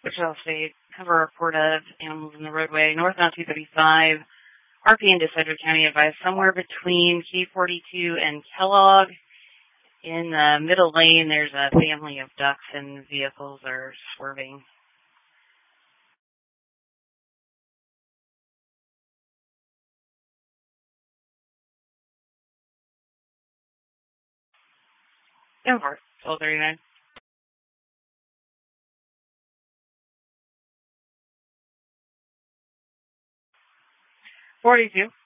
which I'll say cover a report of animals in the roadway northbound 235, RP into Sedgwick County advised somewhere between K42 and Kellogg. In the middle lane, there's a family of ducks and vehicles are swerving. Over. 1239. 42.